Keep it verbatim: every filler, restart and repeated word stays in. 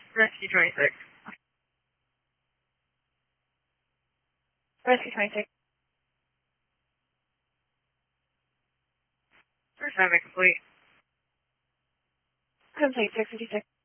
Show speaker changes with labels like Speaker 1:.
Speaker 1: Rescue twenty-six.
Speaker 2: Rescue twenty-six.
Speaker 1: First time complete.
Speaker 2: Complete six fifty-six.